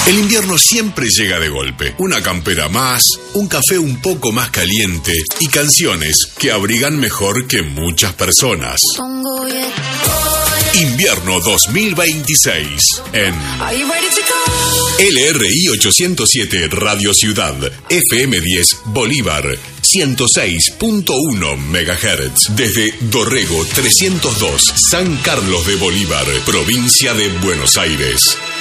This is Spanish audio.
El invierno siempre llega de golpe. Una campera más, un café un poco más caliente y canciones que abrigan mejor que muchas personas. Invierno 2026 en LRI 807 Radio Ciudad, FM 10 Bolívar, 106.1 MHz. Desde Dorrego 302, San Carlos de Bolívar, provincia de Buenos Aires.